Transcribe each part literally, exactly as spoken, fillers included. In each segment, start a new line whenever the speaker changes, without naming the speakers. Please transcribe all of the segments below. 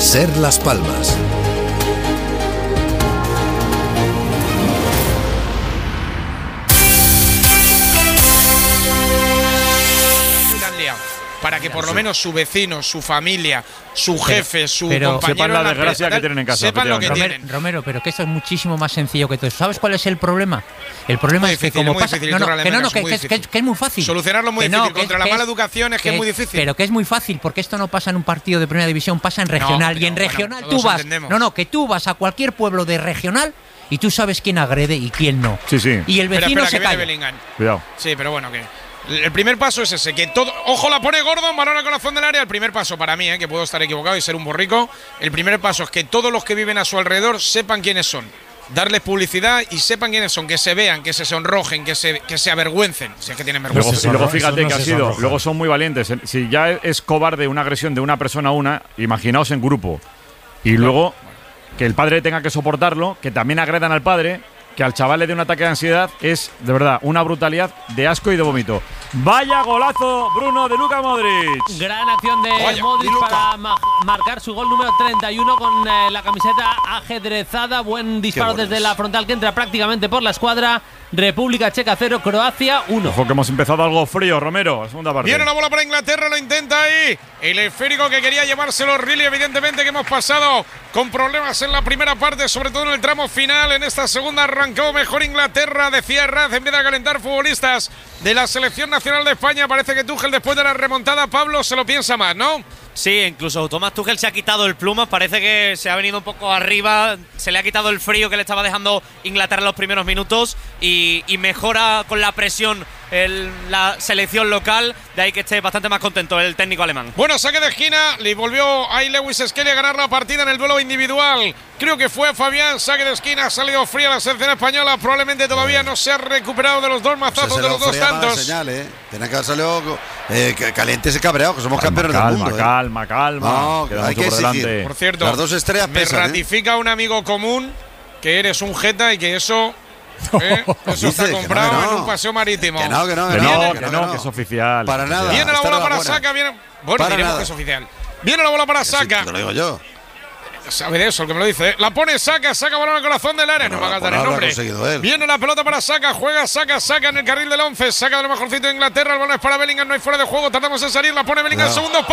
Ser Las Palmas.
Para que por lo menos su vecino, su familia, su jefe,
pero,
su
pero,
compañero
sepan la
en la
desgracia
empresa,
que tienen en casa.
sepan lo que
Romero,
tienen.
Romero, pero que esto es muchísimo más sencillo que todo eso. ¿Sabes cuál es el problema? El problema
Muy
es que
difícil,
como
muy
pasa,
difícil,
no, no,
Torre
que no, no,
Alemana,
que,
es muy
que, es- que,
difícil.
es- que es muy fácil.
Solucionarlo es muy
Que no,
difícil.
que es-
Contra la
que
mala
es-
educación es que, es muy difícil.
Pero que es muy fácil, porque esto no pasa en un partido de primera división, pasa en regional.
pero
y en
bueno,
regional
todos
tú vas.
entendemos.
No, no, que tú vas a cualquier pueblo de regional y tú sabes quién agrede y quién no.
Sí, sí.
Y el
Espera,
vecino
espera, que
se
viene
calla.
Bellingham.
Cuidado.
Sí, pero bueno, que el primer paso es ese, que todo… Ojo, la pone Gordon, balón al corazón del área. El primer paso para mí, eh, que puedo estar equivocado y ser un borrico, el primer paso es que todos los que viven a su alrededor sepan quiénes son. Darles publicidad y sepan quiénes son, que se vean, que se sonrojen, que se, que se avergüencen, si es que tienen
Luego,
vergüenza.
y luego
sonro-
fíjate
eso no
que ha
se
sido,
sonroja.
luego son muy valientes. Si ya es cobarde una agresión de una persona a una, imaginaos en grupo. Y luego que el padre tenga que soportarlo, que también agredan al padre, que al chaval le dé un ataque de ansiedad, es de verdad una brutalidad de asco y de vómito. Vaya golazo, Bruno, de Luka Modric.
Gran acción de
Vaya,
Modric
y Luka.
para ma- marcar su gol número treinta y uno con eh, la camiseta ajedrezada. Buen disparo
bueno
desde
es.
la frontal que entra prácticamente por la escuadra. República Checa cero, Croacia uno.
Ojo que hemos empezado algo frío, Romero, segunda parte.
Viene la bola para Inglaterra, lo intenta ahí. El esférico que quería llevárselo Riley, evidentemente que hemos pasado con problemas en la primera parte, sobre todo en el tramo final. En esta segunda arrancó mejor Inglaterra, decía Raz, empieza a calentar futbolistas de la selección nacional de España. Parece que Tuchel después de la remontada, Pablo, se lo piensa más, ¿no?
Sí, incluso Thomas Tuchel se ha quitado el plumas, parece que se ha venido un poco arriba, se le ha quitado el frío que le estaba dejando Inglaterra en los primeros minutos y, y mejora con la presión el, la selección local, de ahí que esté bastante más contento el técnico alemán.
Bueno, saque de esquina, le volvió ahí Lewis Skelly a ganar la partida en el duelo individual. Creo que fue Fabián, saque de esquina, ha salido fría la selección española, probablemente todavía no se ha recuperado de los dos mazazos, de los dos tantos.
Señal, ¿eh? Tiene que haber salido eh, caliente ese cabreado, que somos campeones
calma,
del mundo. ¿eh?
calma, calma.
No,
Queda
hay
mucho
que
por
exigir.
delante.
Por cierto,
Las dos estrellas
me
pesan, ¿eh?
ratifica un amigo común que eres un jeta y que eso, ¿eh? eso está
Dice que
comprado
no, que no.
en un paseo marítimo.
Que no, que no,
Que
que
no,
no,
que no, que es oficial.
Para nada.
Viene la
Esta
bola
era
para
buena.
Saka, viene… Bueno,
Para
diremos
nada.
que es oficial. Viene la bola para
Sí,
Saka.
te lo digo yo.
Sabe de eso el que me lo dice. ¿eh? La pone Saka, Saka balón al corazón del área.
Bueno,
no me va a
la
gastar el
habrá
nombre.
conseguido él.
Viene la pelota para Saka, juega Saka, Saka en el carril del once. Saka de lo mejorcito de Inglaterra. El balón es para Bellingham, no hay fuera de juego. Tratamos de salir, la pone Bellingham,
No.
segundo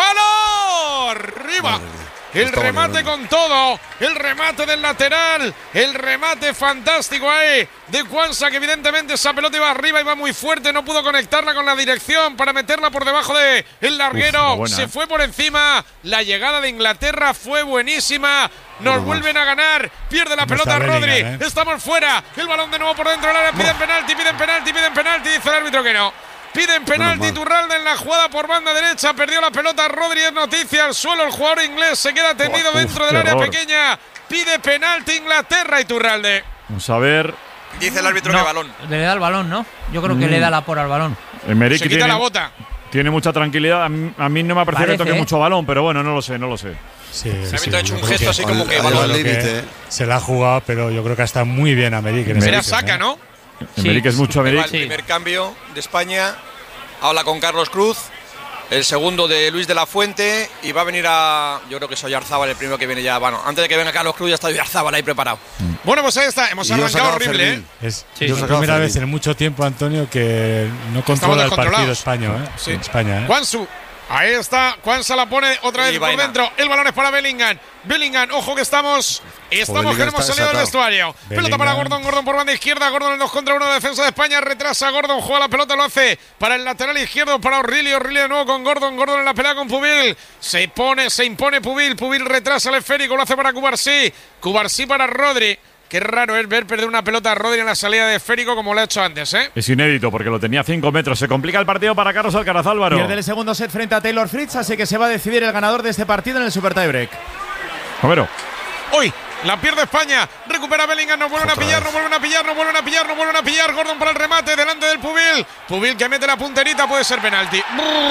palo. Arriba.
Madre mía.
El
Está
remate
bonito.
con todo, el remate del lateral, el remate fantástico ahí de Kwanza, que evidentemente esa pelota iba arriba, iba muy fuerte, no pudo conectarla con la dirección para meterla por debajo de el larguero,
Uf, buena,
se
eh.
fue por encima, la llegada de Inglaterra fue buenísima, nos
Uno
vuelven a ganar, pierde la
¿Cómo está
pelota Rodri,
Bellingham, eh?
estamos fuera, el balón de nuevo por dentro del área, piden penalti, piden penalti, piden penalti, dice el árbitro que no. Piden penalti,
mal.
Turralde en la jugada por banda derecha, perdió la pelota Rodri, es noticia al suelo, el jugador inglés se queda tendido
Uf,
dentro del
qué
área
horror.
pequeña, pide penalti Inglaterra y Turralde.
Vamos a ver.
Dice el árbitro
No,
que balón.
le da el balón, ¿no? Yo creo que
Mm.
le da la por al balón.
Emerick
Se quita
tiene,
la bota.
tiene mucha tranquilidad. A mí, a mí no me ha parecido que
Parece,
toque
¿eh?
mucho balón, pero bueno, no lo sé, no lo sé.
Sí,
Se ha
sí,
visto hecho
yo
un
creo
gesto
que-
así como que
Al-
balón.
al
yo creo que
límite, ¿eh?
se la ha jugado, pero yo creo que está muy bien Americ en ese
Será
sitio,
Saka,
¿eh?
¿no?
Emerick es mucho
Va
Emerick.
el primer cambio de España. Habla con Carlos Cruz. El segundo de Luis de la Fuente. Y va a venir a. Yo creo que es Oyarzábal el primero que viene ya. Bueno, antes de que venga Carlos Cruz ya está Oyarzábal ahí preparado.
Bueno, pues ahí está, hemos
Y yo
arrancado
sacaba
horrible, ¿eh?
Fermín.
Es
Sí,
la
sí.
primera
Fermín.
vez en mucho tiempo, Antonio, que no controla el partido
descontrolados.
español, ¿eh?
Sí.
En España, ¿eh?
Juansu, ahí está, Juanza la pone otra vez
Y
por
vaina.
dentro, el balón es para Bellingham, Bellingham, ojo que estamos, estamos
Bellingham
que no hemos
está
salido del
desatado.
vestuario, pelota para
Bellingham.
Gordon, Gordon por banda izquierda, Gordon en dos contra uno, defensa de España, retrasa Gordon, juega la pelota, lo hace para el lateral izquierdo, para O'Reilly, O'Reilly de nuevo con Gordon, Gordon en la pelea con Pubil, se pone, se impone Pubil, Pubil retrasa el esférico, lo hace para Cubarsí, Cubarsí para Rodri. Qué raro es ver perder una pelota a Rodri en la salida de esférico como lo ha hecho antes, ¿eh?
Es inédito porque lo tenía a cinco metros. Se complica el partido para Carlos Alcaraz, Álvaro.
Pierde el segundo set frente a Taylor Fritz, así que se va a decidir el ganador de este partido en el Super Tiebreak.
Romero.
Uy, la pierde España, recupera Bellingham, nos vuelven a pillar, nos vuelven a pillar, nos vuelven a pillar, nos vuelven a pillar, Gordon para el remate, delante del Pubil, Pubil que mete la punterita, puede ser penalti.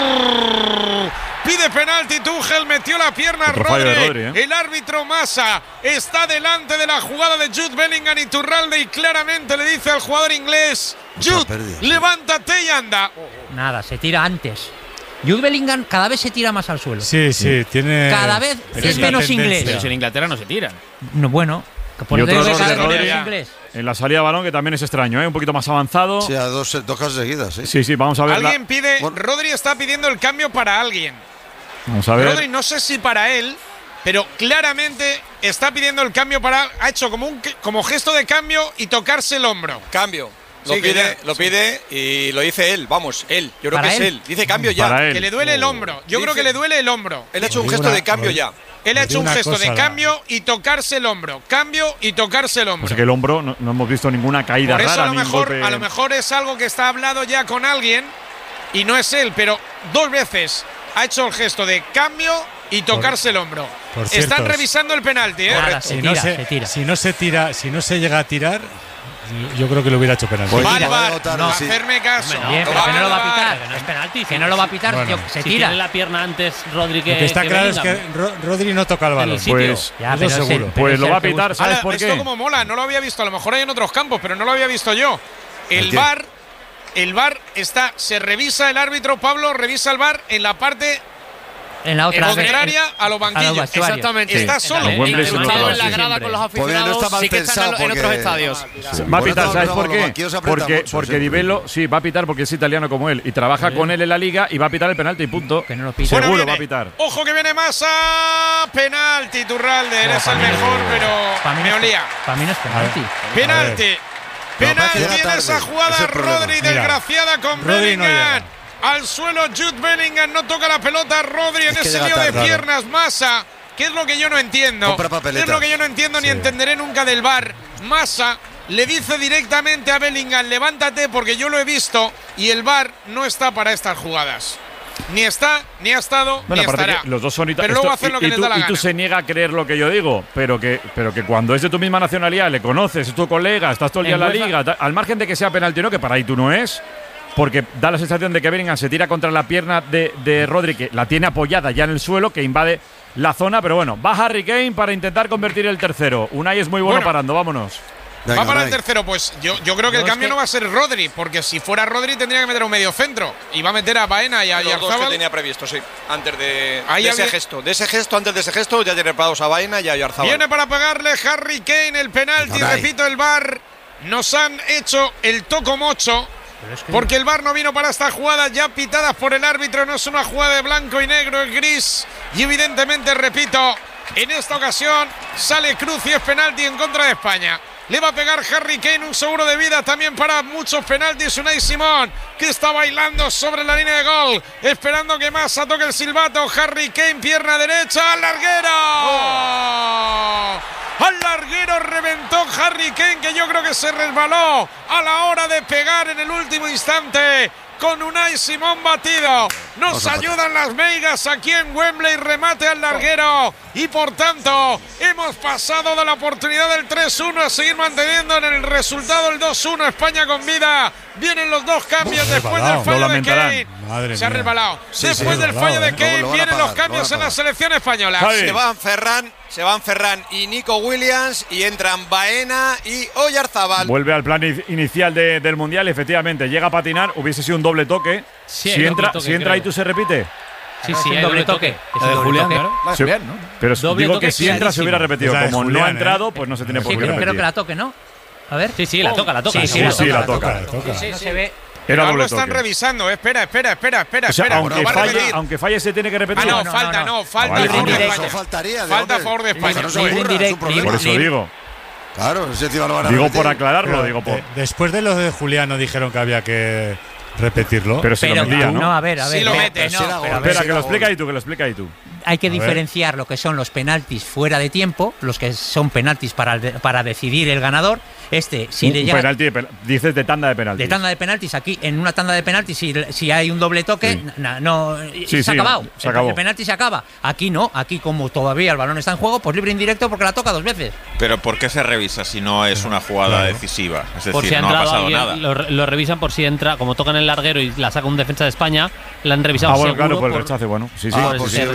Brrr. Pide penalti, Tuchel metió la pierna a
Otro fallo
Rodri,
de Rodri, ¿eh?
el árbitro Massa está delante de la jugada de Jude Bellingham y Turralde y claramente le dice al jugador inglés,
Otra
Jude,
pérdida, sí.
levántate y anda.
Nada, se tira antes. Jude Bellingham cada vez se tira más al suelo.
Sí, sí, tiene.
Cada vez
tiene
es
esa
menos
tendencia.
inglés.
Pero si en Inglaterra no se tiran.
No, bueno, que por
Y
eso
otro
digo que
error de
cada vez
Rodri.
menos inglés.
En la salida de balón, que también es extraño, ¿eh? Un poquito más avanzado.
Sí, a dos, dos casos seguidas, sí.
Sí, sí, vamos a ver.
Alguien
la-
pide,
Bueno.
Rodri está pidiendo el cambio para alguien.
Vamos a ver.
Rodri, no sé si para él, pero claramente está pidiendo el cambio para. Ha hecho como un como gesto de cambio y tocarse el hombro.
Cambio. Lo
Sí, que
pide,
ya-
lo
sí.
pide y lo dice él, vamos, él. Yo creo
¿Para
que es
él?
él. Dice cambio ya.
Para él.
Que le duele el hombro. Yo
Dice-
creo que le duele el hombro.
Él ha hecho
Os
un
digo
gesto
una-
de cambio
os-
ya.
Él ha
os
hecho
digo
un
una
gesto
cosa,
de
la-
cambio y tocarse el hombro. Cambio y tocarse el hombro.
O sea que el hombro no, no hemos visto ninguna caída
Por eso
rara.
a lo,
ni un
mejor,
golpe-
a lo mejor es algo que está hablado ya con alguien y no es él, pero dos veces ha hecho el gesto de cambio y tocarse el hombro.
por
Están
cierto,
revisando el penalti, ¿eh?
Nada, se
Si
tira,
no se,
se tira.
si no se tira, si no se llega a tirar, yo creo que lo hubiera hecho penalti.
Pues
Va
mira,
al
va a
VAR,
votar,
no,
sí.
hacerme caso.
Hombre, no.
Bien, pero
Va
que no lo va a
al
pitar.
VAR.
No es penalti.
Que no lo va a pitar,
Bueno.
tío, se
Si
tira.
tiene la pierna antes Rodri que
Lo que está
que
claro es que
Bellingham.
Ro- Rodri no toca el balón.
El sitio.
Pues,
Ya,
Eso
pero es el-
seguro.
pero
pues
es
lo
el
va a
que
pitar,
busca.
¿sabes
Ahora,
por
esto
qué?
como mola, no lo había visto. A lo mejor hay en otros campos, pero no lo había visto yo. El
¿El qué?
VAR, el VAR está, se revisa el árbitro, Pablo, revisa el VAR en la parte
En la otra
contraria a los banquillos.
vestuarios.
Exactamente.
Está solo.
En Wembley se nota
Incrustado
la
en la
diferencia.
grada con los
Pues mira, no
aficionados.
está mal
Sí que están en,
pensado
en otros
porque-
estadios.
Va a
Por
pitar,
eso
¿sabes
los
por qué?
banquillos apretan
Porque,
mucho,
porque
sí.
Di Bello, sí, va a pitar porque es italiano como él y trabaja con él en la liga y va a pitar el penalti y punto.
Que no lo pita.
Bueno,
Seguro
viene.
va a pitar.
Ojo que viene Massa. Penalti, Turralde. Eres
pa'
el
mí no-
mejor, pero
pa' mí no
me
es-
olía.
Para mí no es penalti.
Penalti. Penalti
No, parece que
en
era
esa
tarde.
jugada.
Ese es el problema.
Rodri
Mira,
desgraciada con
Rodri no
Bellingham.
llega.
Al suelo Jude Bellingham. No toca la pelota. Rodri en
Es que
ese
llega
lío de
tarde.
piernas. Massa. ¿Qué es lo que yo no entiendo?
Compra
¿Qué es
papeletas.
lo que yo no entiendo ni
Sí.
entenderé nunca del VAR? Massa le dice directamente a Bellingham, levántate porque yo lo he visto y el VAR no está para estas jugadas. Ni está, ni ha estado,
Bueno,
ni
aparte
estará.
que los dos son ita-
Pero
esto-
luego hacen lo que
y,
les
tú,
da la
y tú
gana.
se niega a creer lo que yo digo, pero que, pero que cuando es de tu misma nacionalidad, le conoces, es tu colega, estás todo el día en
En
la
UEFA-
liga, ta- al margen de que sea penalti o no, que para ahí tú no es, porque da la sensación de que Bellingham se tira contra la pierna de, de Rodri, que la tiene apoyada ya en el suelo, que invade la zona, pero bueno, va Harry Kane para intentar convertir el tercero. Unai es muy bueno,
Bueno.
parando, vámonos.
Venga,
va para el
Unai.
tercero, pues yo, yo creo que
No,
el
es
cambio
que-
no va a ser Rodri, porque si fuera Rodri tendría que meter un medio centro. Y va a meter a Baena y a
Los dos que
Yarzábal.
tenía previsto, sí. Antes de,
Ahí
de ese
había-
gesto. De ese gesto, antes de ese gesto, ya tiene preparados a Baena y a Yarzábal.
Viene para pagarle Harry Kane el penalti,
Unai.
repito, el VAR. Nos han hecho el toco mocho.
Pero es que-
Porque el VAR no vino para esta jugada ya pitadas por el árbitro, no es una jugada de blanco y negro, es gris. Y evidentemente, repito, en esta ocasión sale Cruz y es penalti en contra de España. Le va a pegar Harry Kane un seguro de vida también para muchos penaltis. Unai Simón, que está bailando sobre la línea de gol, esperando que Massa toque el silbato. Harry Kane, pierna derecha, al larguero. Al larguero reventó Harry Kane, que yo creo que se resbaló a la hora de pegar en el último instante. Con Unai Simón batido. Nos ayudan las meigas aquí en Wembley. Remate al larguero. Y por tanto, hemos pasado de la oportunidad del tres uno a seguir manteniendo en el resultado el dos uno. España con vida. Vienen los dos cambios
Uf,
después
resbalado.
del fallo
Lo
de
lamentarán.
Kane.
Madre
Se ha
mía.
resbalado.
Sí,
después
sí,
del
resbalado,
fallo de
¿eh?
Kane
Lo- lo van a
vienen
pagar,
los cambios
lo van a
en la
pagar.
selección española.
Javi.
Se van Ferran, se van Ferran y Nico Williams y entran Baena y Oyarzabal.
Vuelve al plan i- inicial de- del Mundial, efectivamente, llega a patinar, hubiese sido un doble toque.
Sí,
si
hay
entra,
doble toque,
si entra
creo.
ahí tú se repite.
Sí,
Es
sí,
un
hay
doble toque. Es un doble toque.
Sí, pero
Doble
digo
toque
que si entra se hubiera repetido.
Esa de
Como no
Julián,
ha
¿eh?
entrado, pues no se tiene por
Sí,
qué
creo,
repetir.
creo que la toque, ¿no? A ver.
Sí, sí, la toca, la toca.
Sí,
sí, sí, la toca.
La toca.
No se ve.
Pero
Era
algo
doble
están
toque.
revisando. Espera, espera, espera, espera,
O sea,
espera.
aunque,
Lo va a
falle,
repetir.
aunque falle se tiene que repetir.
Ah, no,
No, no,
falta,
no,
no,
no.
falta
Vale,
a favor de
vale.
España.
Eso faltaría. de
Falta a
hombre.
favor de España.
Eso
Eso es.
ocurra,
Libre
es un problema.
Por eso digo.
Claro, ese tío lo van a
Digo
repetir.
por aclararlo,
Pero
digo por.
de- después de lo de Julián, no dijeron que había que repetirlo.
Pero se
Pero
lo metía,
tú-
¿no?
no, a ver, a
Sí
ver.
lo
que-
mete,
que
sí
no,
era
pero a
gol.
ver,
Espera, que lo
gol.
explica ahí tú, que lo explica ahí tú.
hay que
A ver.
diferenciar lo que son los penaltis fuera de tiempo, los que son penaltis para, para decidir el ganador. Este, si
Un,
le
un
llega
penalti, de pen- dices de tanda de penalti.
de tanda de penaltis, aquí en una tanda de penaltis, si, si hay un doble toque,
Sí.
na- no,
Sí,
se ha
sí,
acabado.
se
El-
acabó.
El penalti se acaba. Aquí no, aquí como todavía el balón está en juego, pues libre indirecto porque la toca dos veces.
Pero ¿por qué se revisa si no es una jugada
Claro.
decisiva? Es
Por
decir,
si ha
no ha
entrado
pasado
alguien,
nada.
lo, re- lo revisan por si entra, como tocan el larguero y la saca un defensa de España, la han revisado
Ah, bueno,
seguro
claro, por el
por-
rechace, bueno. Sí, sí.
Ah,
por
pues
ese
si hubiera
rechace.
invadido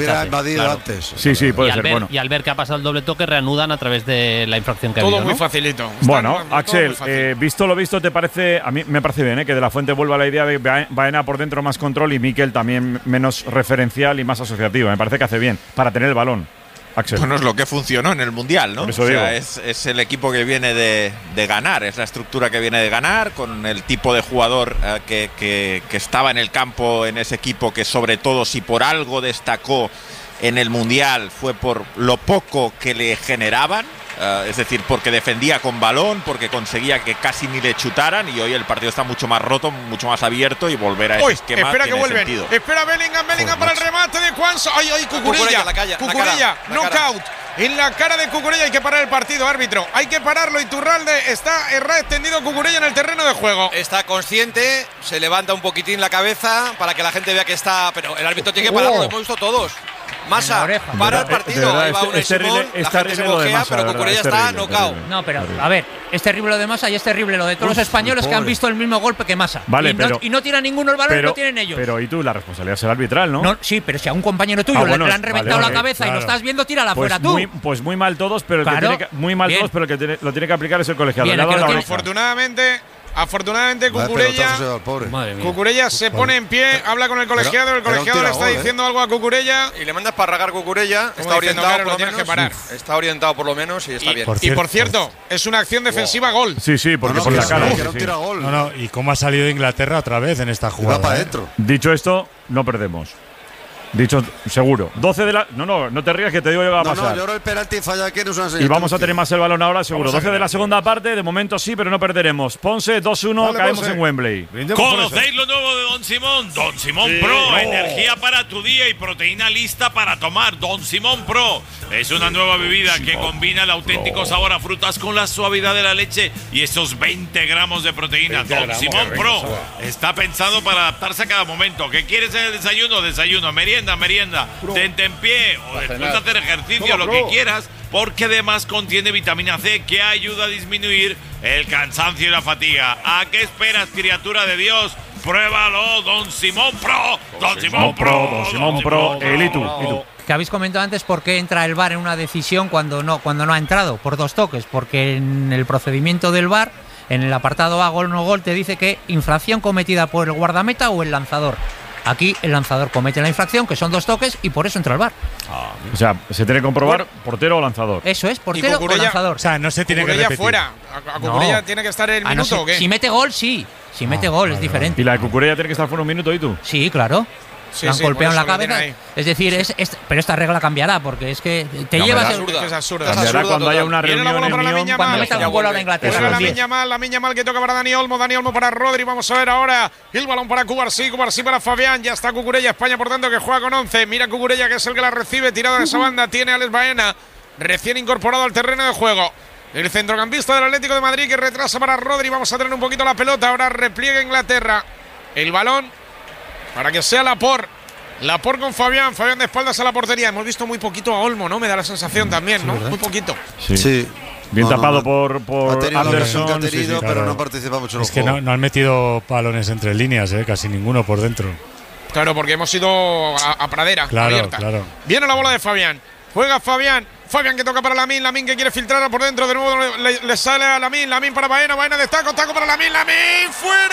invadido
Claro.
antes.
Sí, sí, puede
y, al
ser.
ver,
Bueno,
y al ver que ha pasado el doble toque, reanudan a través de la infracción que ha
Todo
habido,
muy
¿no?
facilito. Está
bueno
todo
Axel,
muy fácil.
eh, visto lo visto, ¿te parece? A mí me parece bien, ¿eh? Que De La Fuente vuelva a la idea de Ba- Baena por dentro más control y Mikel también menos referencial y más asociativo. Me parece que hace bien para tener el balón. Axel.
Bueno, es lo que funcionó en el Mundial, ¿no?
Por eso
o sea,
digo.
es, es el equipo que viene de, de ganar, es la estructura que viene de ganar, con el tipo de jugador eh, que, que, que estaba en el campo en ese equipo, que sobre todo si por algo destacó en el Mundial fue por lo poco que le generaban. Uh, es decir, porque defendía con balón, porque conseguía que casi ni le chutaran, y hoy el partido está mucho más roto, mucho más abierto, y volver a ese
Uy,
esquema
espera que
tiene
vuelven.
sentido.
Espera Bellingham, Bellingham para el remate de Cuanso. Ay, ay, Cucurella.
Cucurella, la calla, la
Cucurella,
cara, la cara.
knockout. En la cara de Cucurella hay que parar el partido, árbitro. Hay que pararlo. Iturralde está erra extendido Cucurella en el terreno de juego.
Está consciente, se levanta un poquitín la cabeza para que la gente vea que está. Pero el árbitro tiene que pararlo, lo hemos visto todos. Massa,
En la oreja.
para el
De verdad,
partido.
de verdad,
Ahí va
es-
Unai
es terrible-
Simón,
es
la gente se
terrible lo de
mojea,
Massa,
pero
de verdad,
Cucurella
es
está
terrible,
knockout.
terrible.
No, pero a ver, es terrible lo de Massa y es terrible lo de todos los españoles que han visto el mismo golpe que Massa.
Vale,
y, no,
pero-
y no tiran ninguno el balón y
Pero,
lo tienen ellos.
pero y tú, la responsabilidad será arbitral, ¿no?
No, sí, pero si a un compañero tuyo
Ah,
le-
bueno,
le, han
vale,
reventado
vale,
la cabeza y
claro.
lo estás viendo, tírala
Pues
fuera tú.
muy, pues muy mal todos, pero el
Claro.
que tiene que, muy mal
Bien.
todos, pero el que tiene- lo tiene que aplicar es el colegiado.
Bien,
Le ha
el que
dado
lo
la
tiene-
oreja.
Afortunadamente, afortunadamente
Vaya
Cucurella.
pelotazo se da al pobre.
Madre mía.
Cucurella se pone en pie, habla con el colegiado, el
era un
colegiado le está
tiragol, ¿eh?
diciendo algo a Cucurella.
Y le mandas para ragar Cucurella. Está
diciendo,
orientado
claro,
por
lo
lo
tienes
menos.
que parar.
Está orientado por lo menos y está
Y
bien.
Por
y por
cierto,
cierto, es una acción defensiva gol.
Sí, sí, porque
No, no,
por
que
la
sí,
cara.
que
sí,
era un
sí.
tiragol.
No, no, ¿y cómo ha salido Inglaterra otra vez en esta
Y va
jugada?
para
eh?
adentro.
Dicho esto, no perdemos. Dicho, seguro. doce de la. No, no, no te rías que te digo yo que va a
No,
pasar.
no, yo creo el penalti falla aquí no es una señal.
Y vamos a tener más el balón ahora, seguro.
Vamos a
doce de la
ganar.
segunda parte, de momento sí, pero no perderemos. Ponce, dos uno,
Vale,
caemos
Ponce.
en Wembley.
¿Conocéis lo nuevo de Don Simón? Don Simón Pro, energía para tu día y proteína lista para tomar. Don Simón Pro es una nueva bebida que combina el auténtico sabor a frutas con la suavidad de la leche y esos veinte gramos de proteína. Don Simón Pro está pensado para adaptarse a cada momento. ¿Qué quieres en el desayuno? Desayuno, merienda, merienda, tente en pie o después de hacer ejercicio, lo que quieras, porque además contiene vitamina C que ayuda a disminuir el cansancio y la fatiga. ¿A qué esperas, criatura de Dios? Pruébalo, Don Simón Pro. Don Simón Pro.
Don Simón Pro, el ¿y tú? ¿Y tú?
Que habéis comentado antes por qué entra el V A R en una decisión cuando no, cuando no ha entrado, por dos toques. Porque en el procedimiento del V A R, en el apartado A, gol no gol, te dice que infracción cometida por el guardameta o el lanzador. Aquí el lanzador comete la infracción, que son dos toques, y por eso entra el V A R.
O sea, se tiene que comprobar portero o lanzador.
Eso es, portero o
Cucurella-
lanzador.
O sea, no se tiene que
Cucurella
repetir.
fuera. A, a Cucurella
No.
tiene que estar el
Ah, no,
minuto
si,
o qué.
si mete gol, sí. Si mete gol es
vale,
diferente.
Y la de Cucurella tiene que estar fuera un minuto, ¿y tú?
Sí, claro.
Sí,
Le han
sí,
golpeado en
por
la
eso lo tiene
cabeza.
ahí.
Es decir, es, es- pero esta regla cambiará porque es que te
Cambiará.
llevas.
Es
el-
absurda.
Que es absurda.
Es
Cambiará
absurda
cuando haya
total.
una
Viene la
reunión
bola
en
para la
Unión.
Viña
cuando
Mal.
metan
Ya
un gol ahora
vuelve.
Inglaterra.
Juega
a
la
las diez.
Miña Mal, la Miña Mal que toca para Dani Olmo, Dani Olmo para Rodri, vamos a ver ahora el balón para Cubarsí, Cubarsí para Fabián, ya está Cucurella, España por tanto que juega con once, mira Cucurella que es el que la recibe, tirado de esa banda, tiene a Alex Baena, recién incorporado al terreno de juego. El centrocampista del Atlético de Madrid que retrasa para Rodri, vamos a tener un poquito la pelota, ahora repliega Inglaterra, el balón para que sea Laporte. Laporte con Fabián, Fabián de espaldas a la portería, hemos visto muy poquito a Olmo, ¿no? Me da la sensación también, ¿no? Muy poquito.
Sí.
Sí.
Bien
No, no,
tapado
no.
por, por
Ha tenido la
Anderson.
presión que ha
sí, sí.
tenido, pero
claro.
no participa mucho en el
Es que
juego.
no, no han metido balones entre líneas, eh, casi ninguno por dentro.
Claro, porque hemos ido a, a pradera
Claro,
abierta.
claro.
Viene la bola de Fabián. Juega Fabián. Fabián que toca para Lamín. Lamín que quiere filtrar por dentro. De nuevo le, le sale a Lamín. Lamín para Baena. Baena de taco. Taco para Lamín. Lamín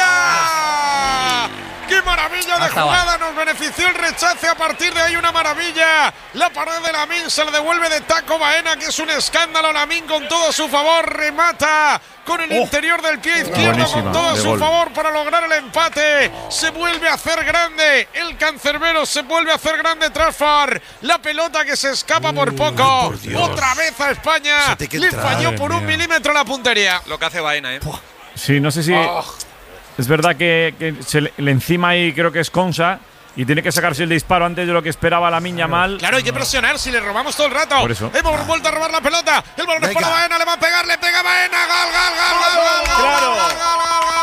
fuera. ¡Qué maravilla de
Hasta
jugada! Nos benefició el rechace. A partir de ahí una maravilla. La pared de Lamín se le devuelve de taco Baena, que es un escándalo. Lamín con todo a su favor. Remata con el interior del pie izquierdo
Buenísima,
con todo a
de
su
gol.
favor para lograr el empate. Se vuelve a hacer grande el cancerbero, se vuelve a hacer grande Trafford. La pelota que se escapa por poco.
por Dios.
Otra vez a España.
Se te que
Le
entrar.
falló
Madre
por un
mía.
milímetro la puntería.
Lo que hace Baena, ¿eh?
Sí, no sé si. Es verdad que, que se le, le encima ahí creo que es Consa y tiene que sacarse el disparo antes de lo que esperaba la Miña Mal.
Claro, hay que presionar si le robamos todo el rato.
Por eso.
Hemos vuelto a robar la pelota. El balón es
Venga.
para Baena, le va a pegar, le pega Baena. Gol, gol, gol, gol,